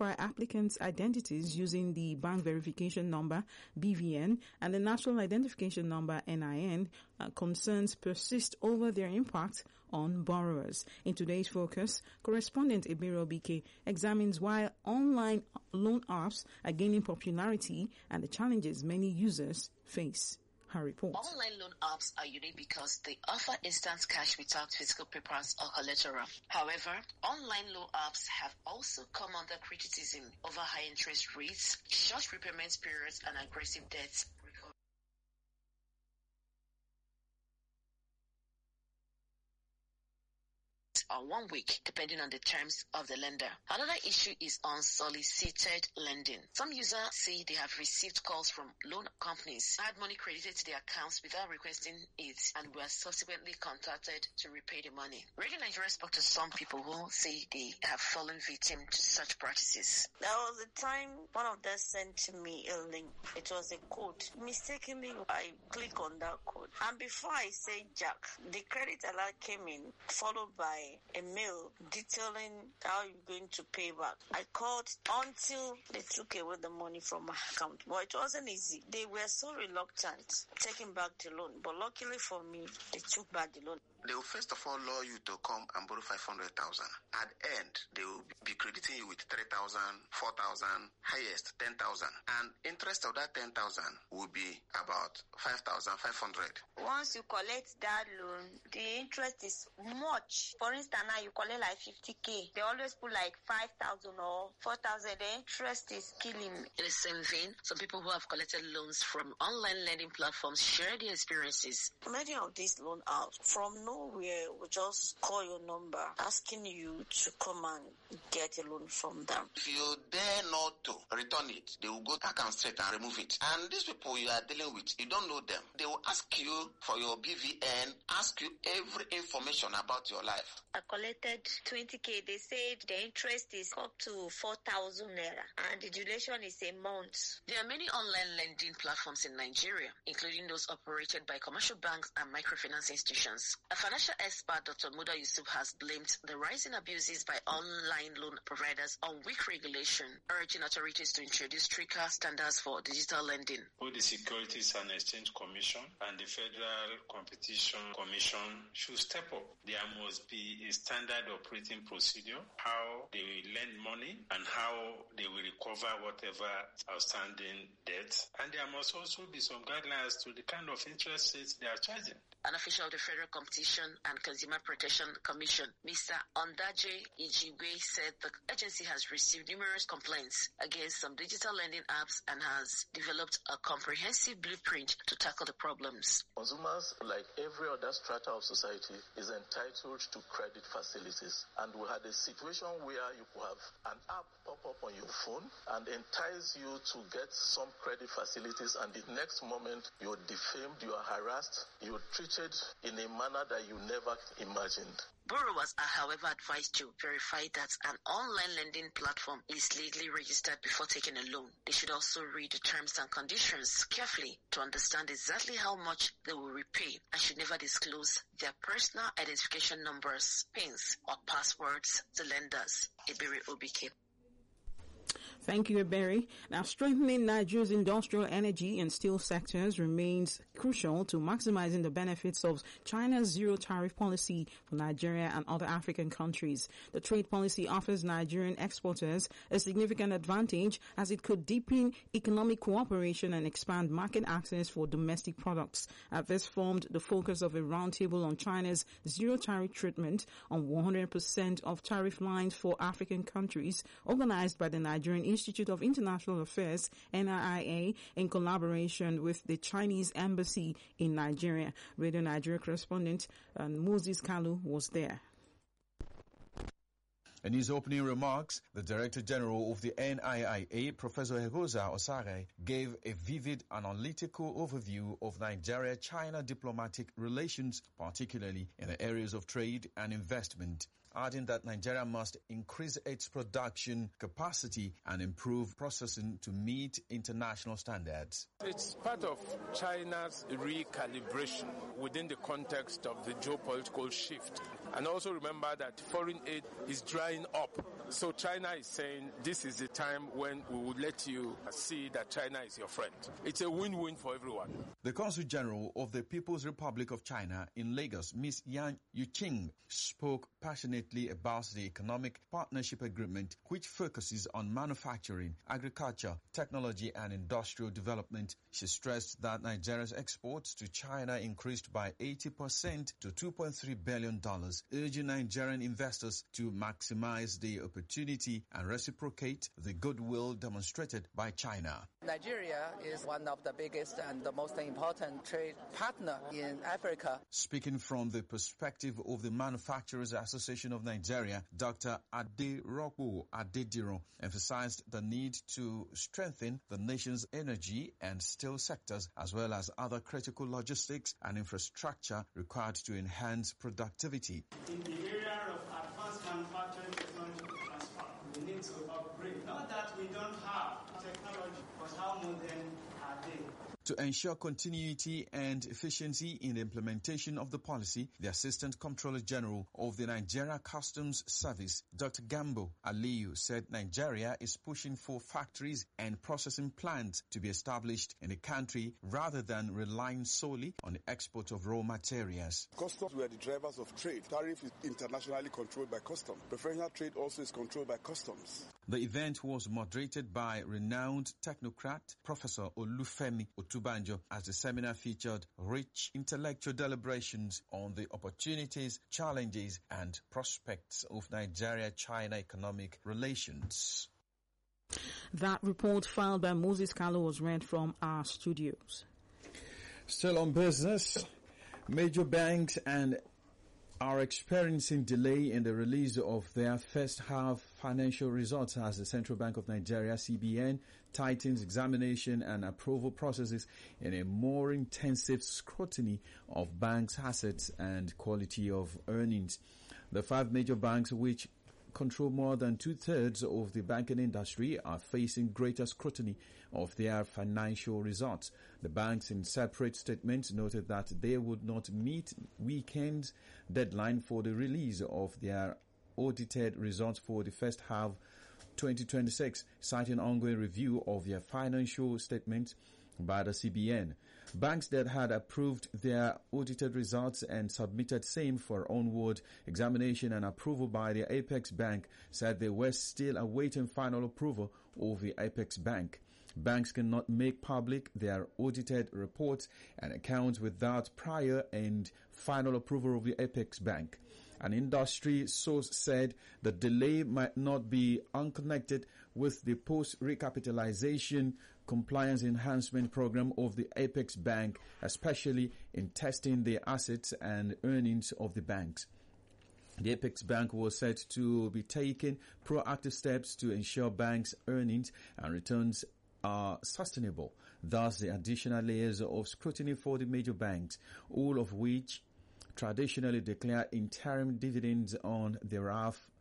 verify applicants' identities using the Bank Verification Number, BVN, and the National Identification Number, NIN, concerns persist over their impact on borrowers. In today's focus, correspondent Ebere Obike examines why online loan apps are gaining popularity and the challenges many users face. Her report. Online loan apps are unique because they offer instant cash without physical papers or collateral. However, online loan apps have also come under criticism over high interest rates, short repayment periods, and aggressive debt recovery. Or 1 week, depending on the terms of the lender. Another issue is unsolicited lending. Some users say they have received calls from loan companies, had money credited to their accounts without requesting it, and were subsequently contacted to repay the money. Radio Nigeria spoke to some people who say they have fallen victim to such practices. There was a time one of them sent to me a link. It was a code. Mistakenly, I click on that code, and before I say Jack, the credit alert came in, followed by a mail detailing how you're going to pay back. I called until they took away the money from my account. But it wasn't easy. They were so reluctant taking back the loan. But luckily for me, they took back the loan. They will first of all lure you to come and borrow 500,000. At the end, they will be crediting you with 3,000, 4,000, highest 10,000. And interest of that 10,000 will be about 5,500. Once you collect that loan, the interest is much. For instance, now you collect like 50K. They always put like 5,000 or 4,000. The interest is killing me. In the same vein, some people who have collected loans from online lending platforms share their experiences. Many of these loan apps from nowhere will just call your number asking you to come and get a loan from them. If you dare not to return it, they will go back and straight and remove it. And these people you are dealing with, you don't know them. They will ask you for your BVN, ask you every information about your life. I collected 20K. They said the interest is up to 4,000 naira and the duration is a month. There are many online lending platforms in Nigeria, including those operated by commercial banks and microfinance institutions. A financial expert, Dr. Muda Yusuf, has blamed the rising abuses by online loan providers on weak regulation, urging authorities to introduce stricter standards for digital lending. Both the Securities and Exchange Commission and the Federal Competition Commission should step up. There must be a standard operating procedure, how they will lend money and how they will recover whatever outstanding debt. And there must also be some guidelines to the kind of interest rates they are charging. An official of the Federal Competition and Consumer Protection Commission, Mr. Ondaje Ijigwe, said the agency has received numerous complaints against some digital lending apps and has developed a comprehensive blueprint to tackle the problems. Consumers, like every other strata of society, is entitled to credit facilities. And we had a situation where you could have an app pop up on your phone and entice you to get some credit facilities, and the next moment you're defamed, you are harassed, you're treated in a manner that you never imagined. Borrowers are, however, advised to verify that an online lending platform is legally registered before taking a loan. They should also read the terms and conditions carefully to understand exactly how much they will repay and should never disclose their personal identification numbers, PINs, or passwords to lenders. Ebere Obike. Thank you, Ebere. Now, strengthening Nigeria's industrial energy and steel sectors remains crucial to maximizing the benefits of China's zero-tariff policy for Nigeria and other African countries. The trade policy offers Nigerian exporters a significant advantage as it could deepen economic cooperation and expand market access for domestic products. This formed the focus of a roundtable on China's zero-tariff treatment on 100% of tariff lines for African countries, organized by the Nigerian Institute of International Affairs, NIIA, in collaboration with the Chinese Embassy in Nigeria. Radio Nigeria correspondent Moses Kalu was there. In his opening remarks, the Director General of the NIIA, Professor Egoza Osare, gave a vivid and analytical overview of Nigeria-China diplomatic relations, particularly in the areas of trade and investment, adding that Nigeria must increase its production capacity and improve processing to meet international standards. It's part of China's recalibration within the context of the geopolitical shift. And also remember that foreign aid is drying up. So China is saying this is the time when we will let you see that China is your friend. It's a win-win for everyone. The Consul General of the People's Republic of China in Lagos, Ms. Yang Yuqing, spoke passionately about the Economic Partnership Agreement, which focuses on manufacturing, agriculture, technology and industrial development. She stressed that Nigeria's exports to China increased by 80% to $2.3 billion, urging Nigerian investors to maximize the opportunity and reciprocate the goodwill demonstrated by China. Nigeria is one of the biggest and the most important trade partner in Africa. Speaking from the perspective of the Manufacturers Association of Nigeria, Dr. Aderopo Adediro emphasized the need to strengthen the nation's energy and steel sectors, as well as other critical logistics and infrastructure required to enhance productivity. In the area of advanced manufacturing technology transfer, we need to upgrade. Not that we don't have technology, but how modern are they? To ensure continuity and efficiency in the implementation of the policy, the Assistant Comptroller General of the Nigeria Customs Service, Dr. Gambo Aliyu, said Nigeria is pushing for factories and processing plants to be established in the country rather than relying solely on the export of raw materials. Customs were the drivers of trade. Tariff is internationally controlled by customs. Preferential trade also is controlled by customs. The event was moderated by renowned technocrat Professor Olufemi Otubanjo, as the seminar featured rich intellectual deliberations on the opportunities, challenges, and prospects of Nigeria-China economic relations. That report filed by Moses Kalu was read from our studios. Still on business, major banks are experiencing delay in the release of their first half financial results as the Central Bank of Nigeria, CBN, tightens examination and approval processes in a more intensive scrutiny of banks' assets and quality of earnings. The 5 major banks, which control more than 2/3 of the banking industry, are facing greater scrutiny of their financial results. The banks, in separate statements, noted that they would not meet weekend's deadline for the release of their audited results for the first half 2026, citing ongoing review of their financial statements by the CBN. Banks that had approved their audited results and submitted same for onward examination and approval by the Apex Bank said they were still awaiting final approval of the Apex Bank. Banks cannot make public their audited reports and accounts without prior and final approval of the Apex Bank. An industry source said the delay might not be unconnected with the post-recapitalization compliance enhancement program of the Apex Bank, especially in testing the assets and earnings of the banks. The Apex Bank was said to be taking proactive steps to ensure banks' earnings and returns are sustainable. Thus, the additional layers of scrutiny for the major banks, all of which traditionally declare interim dividends on their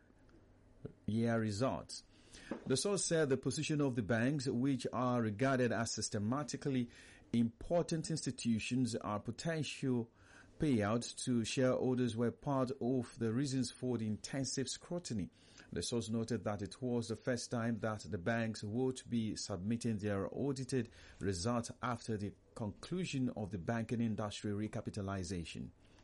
half-year results. The source said the position of the banks, which are regarded as systematically important institutions, are potential payouts to shareholders were part of the reasons for the intensive scrutiny. The source noted that it was the first time that the banks would be submitting their audited results after the conclusion of the banking industry recapitalization.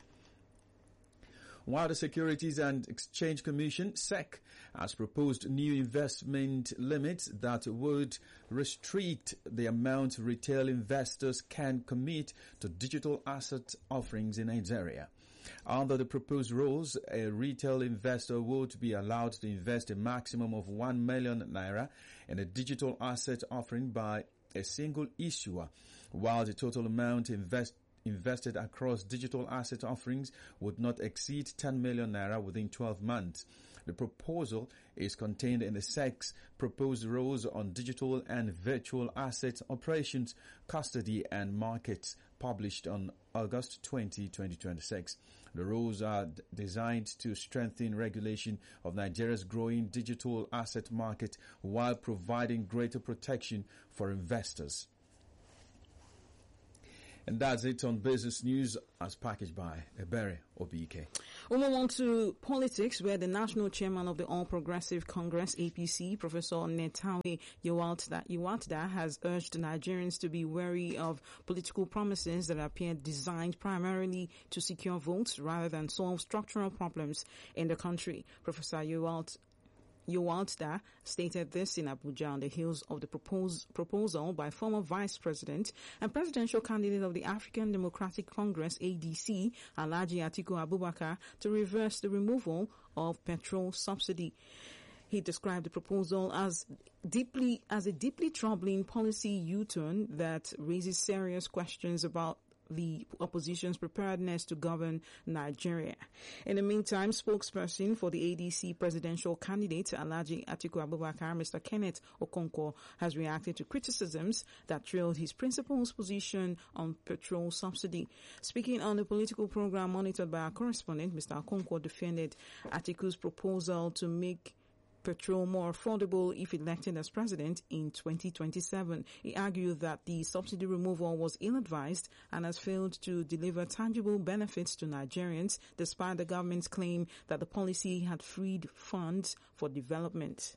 While the Securities and Exchange Commission, SEC, has proposed new investment limits that would restrict the amount retail investors can commit to digital asset offerings in Nigeria. Under the proposed rules, a retail investor would be allowed to invest a maximum of 1 million naira in a digital asset offering by a single issuer, while the total amount invested across digital asset offerings would not exceed 10 million naira within 12 months. The proposal is contained in the SEC's proposed rules on digital and virtual asset operations, custody and markets, published on August 20, 2026. The rules are designed to strengthen regulation of Nigeria's growing digital asset market while providing greater protection for investors. And that's it on Business News as packaged by Ebere Obike. We move on to politics, where the national chairman of the All Progressive Congress, APC, Professor Netawe Yewatda, has urged Nigerians to be wary of political promises that appear designed primarily to secure votes rather than solve structural problems in the country. Professor Yewatda stated this in Abuja on the heels of the proposal by former Vice President and presidential candidate of the African Democratic Congress, ADC, Alhaji Atiku Abubakar, to reverse the removal of petrol subsidy. He described the proposal as a deeply troubling policy U-turn that raises serious questions about the opposition's preparedness to govern Nigeria. In the meantime, spokesperson for the ADC presidential candidate, Alhaji Atiku Abubakar, Mr. Kenneth Okonkwo, has reacted to criticisms that trailed his principal's position on petrol subsidy. Speaking on the political program monitored by our correspondent, Mr. Okonkwo defended Atiku's proposal to make petrol more affordable if elected as president in 2027. He argued that the subsidy removal was ill-advised and has failed to deliver tangible benefits to Nigerians, despite the government's claim that the policy had freed funds for development.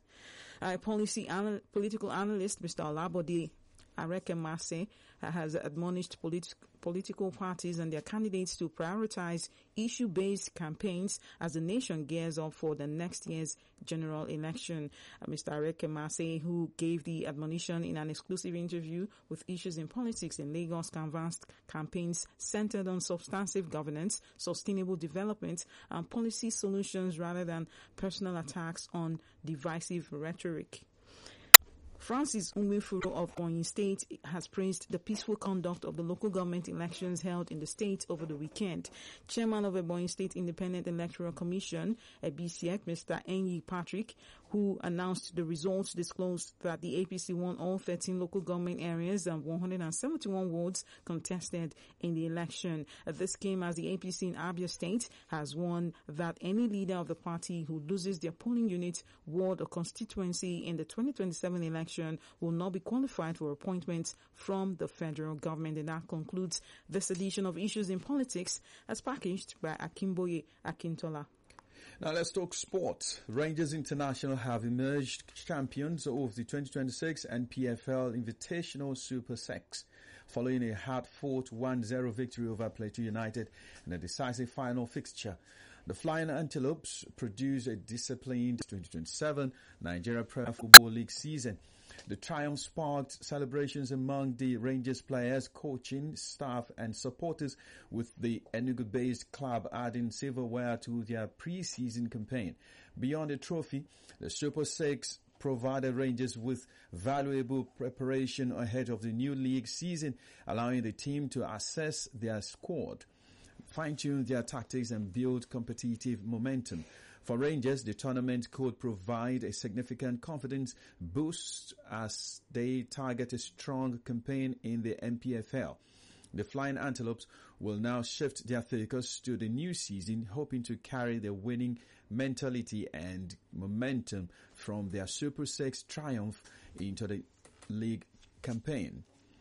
Political analyst Mr. Olabode Arekemase has admonished political parties and their candidates to prioritize issue-based campaigns as the nation gears up for the next year's general election. Mr. Arekemase, who gave the admonition in an exclusive interview with Issues in Politics in Lagos, canvassed campaigns centered on substantive governance, sustainable development, and policy solutions rather than personal attacks on divisive rhetoric. Francis Umefuro of Ebonyi State has praised the peaceful conduct of the local government elections held in the state over the weekend. Chairman of Ebonyi State Independent Electoral Commission, EBCEC, Mr. Enyi Patrick, who announced the results, disclosed that the APC won all 13 local government areas and 171 wards contested in the election. This came as the APC in Abia State has warned that any leader of the party who loses their polling unit, ward, or constituency in the 2027 election will not be qualified for appointments from the federal government. And that concludes this edition of Issues in Politics as packaged by Akimboye Akintola. Now let's talk sports. Rangers International have emerged champions of the 2026 NPFL Invitational Super 6 following a hard-fought 1-0 victory over Plateau United in a decisive final fixture. The Flying Antelopes produce a disciplined 2027 Nigeria Premier Football League season. The triumph sparked celebrations among the Rangers players, coaching staff and supporters, with the Enugu-based club adding silverware to their pre-season campaign. Beyond the trophy, the Super 6 provided Rangers with valuable preparation ahead of the new league season, allowing the team to assess their squad, fine-tune their tactics and build competitive momentum. For Rangers, the tournament could provide a significant confidence boost as they target a strong campaign in the NPFL. The Flying Antelopes will now shift their focus to the new season, hoping to carry their winning mentality and momentum from their Super 6 triumph into the league campaign.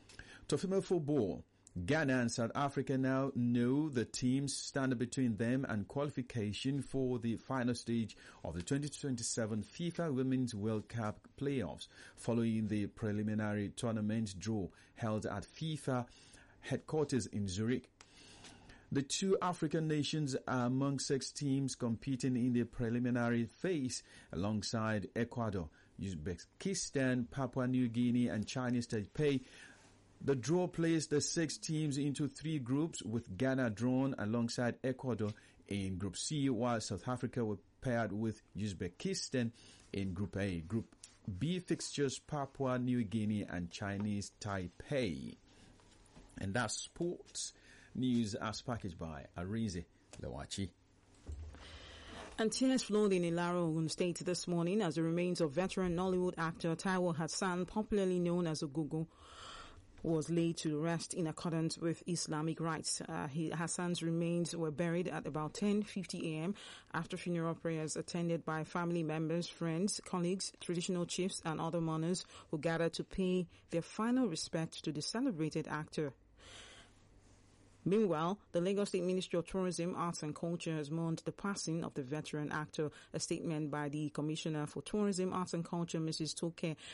To female football, Ghana and South Africa now know the teams stand between them and qualification for the final stage of the 2027 FIFA Women's World Cup playoffs, following the preliminary tournament draw held at FIFA headquarters in Zurich. The two African nations are among 6 teams competing in the preliminary phase alongside Ecuador, Uzbekistan, Papua New Guinea and Chinese Taipei. The draw placed the 6 teams into 3 groups, with Ghana drawn alongside Ecuador in Group C, while South Africa were paired with Uzbekistan in Group A. Group B fixtures Papua New Guinea and Chinese Taipei. And that's sports news as packaged by Arize Lewachi. And tears flowed in Ilaro, Ogun State this morning as the remains of veteran Nollywood actor Taiwo Hassan, popularly known as Ogugu, was laid to rest in accordance with Islamic rites. Hassan's remains were buried at about 10:50 a.m. after funeral prayers attended by family members, friends, colleagues, traditional chiefs and other mourners who gathered to pay their final respect to the celebrated actor. Meanwhile, the Lagos State Ministry of Tourism, Arts and Culture has mourned the passing of the veteran actor. A statement by the Commissioner for Tourism, Arts and Culture, Mrs. Toke